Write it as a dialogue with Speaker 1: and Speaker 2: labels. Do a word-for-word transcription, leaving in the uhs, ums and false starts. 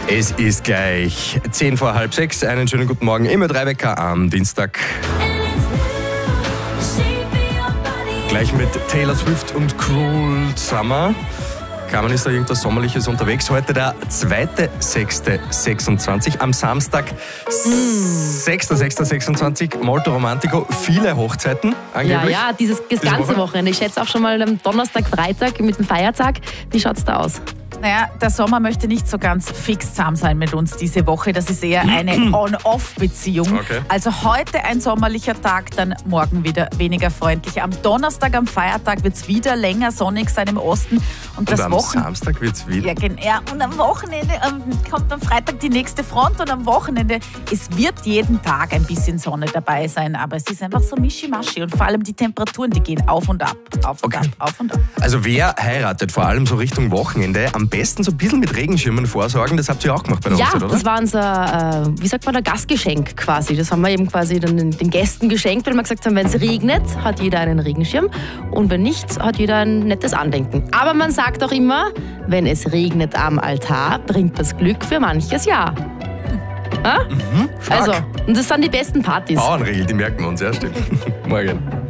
Speaker 1: Es ist gleich zehn vor halb sechs. Einen schönen guten Morgen im drei Wecker am Dienstag. Gleich mit Taylor Swift und Cruel Summer. Carmen, ist da irgendwas Sommerliches unterwegs? Heute der zweiter sechster sechsundzwanzig. Am Samstag, sechster sechster sechsundzwanzig, Molto Romantico. Viele Hochzeiten angeblich.
Speaker 2: Ja, ja, dieses, das
Speaker 1: Diese
Speaker 2: ganze
Speaker 1: Woche?
Speaker 2: Wochenende. Ich schätze auch schon mal am Donnerstag, Freitag mit dem Feiertag. Wie schaut's da aus?
Speaker 3: Naja, der Sommer möchte nicht so ganz fix zusammen sein mit uns diese Woche. Das ist eher eine On-Off-Beziehung.
Speaker 1: Okay.
Speaker 3: Also heute ein sommerlicher Tag, dann morgen wieder weniger freundlich. Am Donnerstag, am Feiertag, wird es wieder länger sonnig sein im Osten. Und,
Speaker 1: Und
Speaker 3: das
Speaker 1: am
Speaker 3: Wochen
Speaker 1: Samstag wird es wieder.
Speaker 3: ja, gen- ja, und am Wochenende ähm, kommt am Freitag die nächste Front und am Wochenende, es wird jeden Tag ein bisschen Sonne dabei sein, aber es ist einfach so mischimaschi und vor allem die Temperaturen, die gehen auf und ab, auf und
Speaker 1: Okay.
Speaker 3: ab, auf und ab.
Speaker 1: Also wer heiratet, vor allem so Richtung Wochenende, am besten so ein bisschen mit Regenschirmen vorsorgen. Das habt ihr auch gemacht bei der
Speaker 2: Ja,
Speaker 1: Hochzeit, oder?
Speaker 2: das war unser, äh, wie sagt man, ein Gastgeschenk quasi. Das haben wir eben quasi dann den, den Gästen geschenkt, weil wir gesagt haben, wenn es regnet, hat jeder einen Regenschirm und wenn nicht, hat jeder ein nettes Andenken. Aber man sagt auch immer, wenn es regnet am Altar, bringt das Glück für manches Jahr. Ja?
Speaker 1: Mhm, stark.
Speaker 2: Also, und das sind die besten Partys.
Speaker 1: Bauernregel, die merken wir uns, ja, stimmt. Morgen.